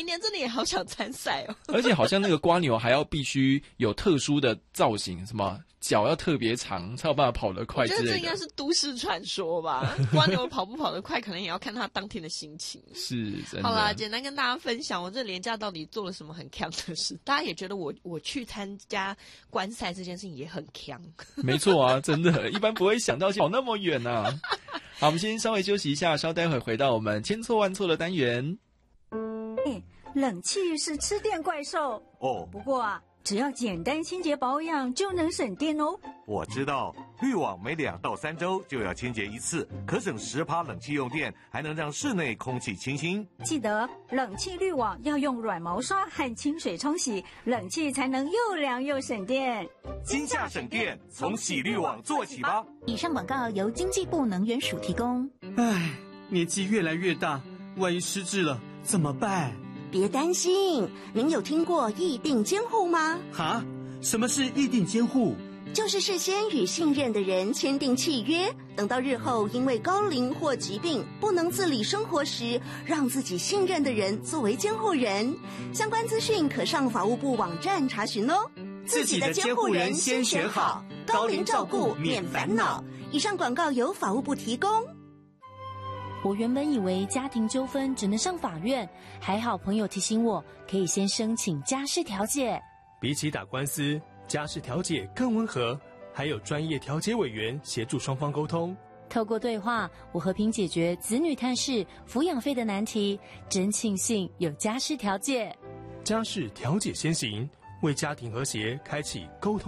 明年真的也好想参赛哦。 而且好像那个蝸牛还要必须有特殊的造型，什么脚要特别长才有办法跑得快之类的。 我觉得这应该是都市传说吧。蝸牛跑不跑得快，可能也要看他当天的心情。 是，真的。 好啦，简单跟大家分享我这连假到底做了什么很强的事。大家也觉得我去参加观赛这件事情也很强。 没错啊，真的，一般不会想到跑那么远啊。好，我们先稍微休息一下，稍待会回到我们千错万错的单元。 冷气是吃电怪兽哦，不过啊，只要简单清洁保养就能省电哦。 我知道，滤网每2到3周就要清洁一次，可省10%冷气用电，还能让室内空气清新。 记得冷气滤网要用软毛刷和清水冲洗，冷气才能又凉又省电。 今夏省电，从洗滤网做起吧。 以上广告由经济部能源署提供。 唉，年纪越来越大，万一失智了怎么办？ 别担心，您有听过议定监护吗？ 哈？什么是议定监护？ 就是事先与信任的人签订契约，等到日后因为高龄或疾病不能自理生活时，让自己信任的人作为监护人。相关资讯可上法务部网站查询哦。 自己的监护人先选好，高龄照顾免烦恼。 以上广告由法务部提供。 我原本以为家庭纠纷只能上法院，还好朋友提醒我，可以先申请家事调解。 比起打官司，家事调解更温和，还有专业调解委员协助双方沟通。 透过对话，我和平解决子女探视、抚养费的难题，真庆幸有家事调解。 家事调解先行，为家庭和谐开启沟通